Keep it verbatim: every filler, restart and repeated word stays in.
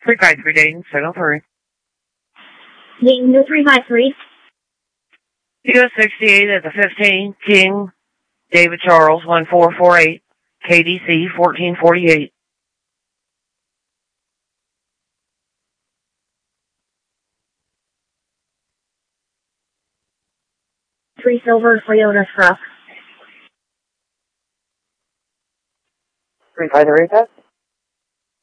three five three Dayton, signal three. Dayton to three five three. U S sixty-eight at the fifteen, King, David Charles, one four four eight, K D C, fourteen forty-eight. Three Silver, Toyota truck. three five three,